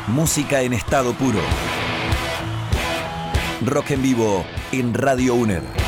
Música en estado puro. Rock en vivo en Radio UNER.